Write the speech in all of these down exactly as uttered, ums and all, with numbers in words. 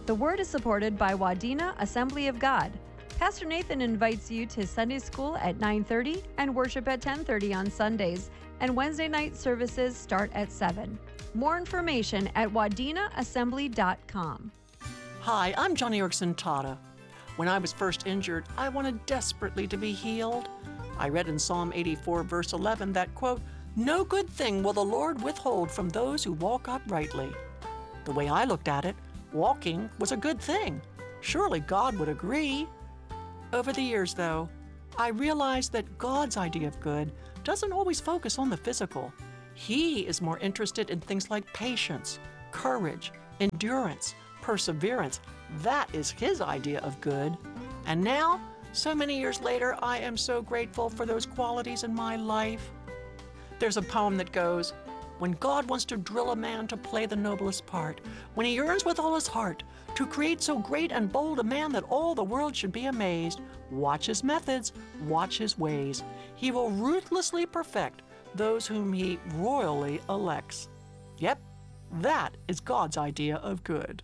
The Word is supported by Wadena Assembly of God. Pastor Nathan invites you to Sunday school at nine thirty and worship at ten thirty on Sundays, and Wednesday night services start at seven. More information at wadena assembly dot com. Hi, I'm Johnny Erickson Tata. When I was first injured, I wanted desperately to be healed. I read in Psalm eighty-four, verse eleven that, quote, "No good thing will the Lord withhold from those who walk uprightly." The way I looked at it, walking was a good thing. Surely God would agree. Over the years, though, I realized that God's idea of good doesn't always focus on the physical. He is more interested in things like patience, courage, endurance, perseverance. That is His idea of good. And now, so many years later, I am so grateful for those qualities in my life. There's a poem that goes, "When God wants to drill a man to play the noblest part, when He yearns with all His heart to create so great and bold a man that all the world should be amazed, watch His methods, watch His ways. He will ruthlessly perfect those whom He royally elects." Yep, that is God's idea of good.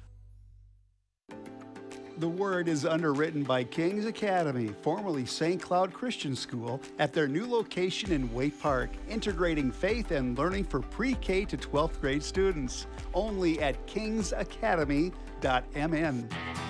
The Word is underwritten by King's Academy, formerly Saint Cloud Christian School, at their new location in Waite Park, integrating faith and learning for pre-K to twelfth grade students. Only at kings academy dot m n.